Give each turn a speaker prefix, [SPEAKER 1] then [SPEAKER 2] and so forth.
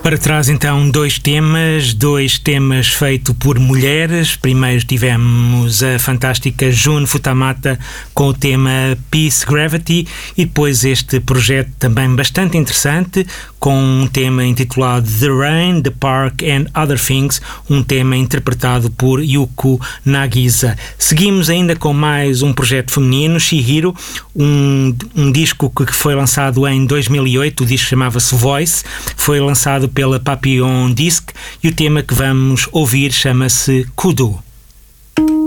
[SPEAKER 1] Para trás então dois temas feitos por mulheres. Primeiro tivemos a fantástica Jun Futamata com o tema Peace Gravity e depois este projeto também bastante interessante com um tema intitulado The Rain, The Park and Other Things, um tema interpretado por Yuko Nagisa. Seguimos ainda com mais um projeto feminino, Shihiro, um disco que foi lançado em 2008, o disco chamava-se Voice, foi lançado pela Papillon Disc e o tema que vamos ouvir chama-se Kudo.